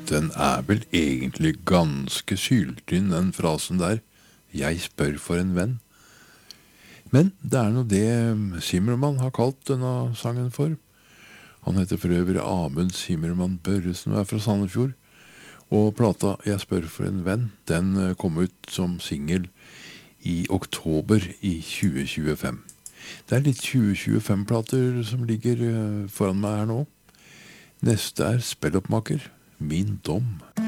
Den vel egentlig ganske syltynn, den frasen der. Jeg spør for en venn. Men det nå det Zimmermann har kalt denne sangen for. Han heter for øvrig Amund Zimmermann Børresen og fra Sandefjord. Og plata Jeg spør for en venn, den kom ut som single i oktober i 2025. Det litt 2025-plater som ligger foran meg her nå. Neste Spelloppmaker, Min dom.